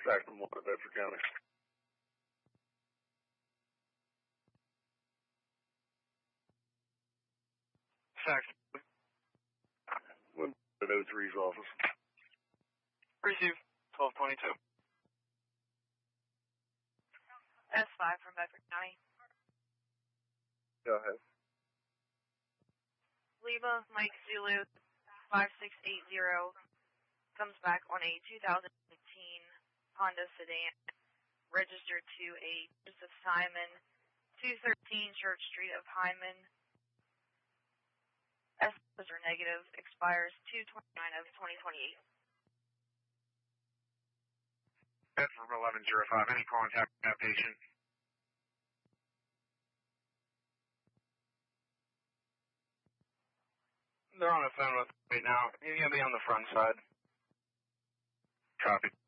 Saxon 1 of Bedford County. Saxon. One at 03's office. Receive 1222. S5 from Bedford County. Go ahead. Lima Mike Zulu 5680 comes back on a 2018 Honda sedan registered to a Joseph Simon, 213 Church Street of Hyman. S's are negative, expires 2/29 of 2028. Bedford 1105, any contact with that patient? They're on the phone with right now. He's going to be on the front side. Copy.